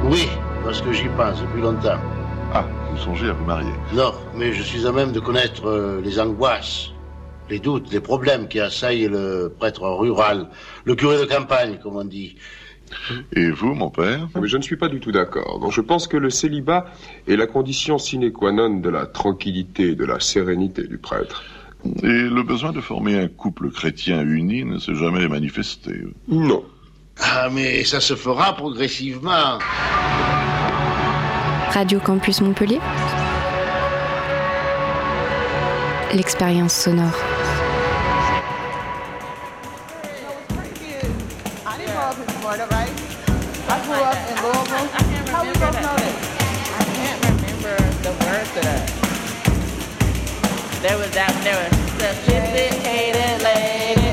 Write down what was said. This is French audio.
Oui, parce que j'y pense depuis longtemps. Ah, vous songez à vous marier? Non, mais je suis à même de connaître les angoisses, les doutes, les problèmes qui assaillent le prêtre rural, le curé de campagne, comme on dit. Et vous, mon père? Mais je ne suis pas du tout d'accord. Donc je pense que le célibat est la condition sine qua non de la tranquillité et de la sérénité du prêtre. Et le besoin de former un couple chrétien uni ne s'est jamais manifesté? Non. Ah, mais ça se fera progressivement. Radio Campus Montpellier. L'expérience sonore. There was that one, there was sophisticated lady.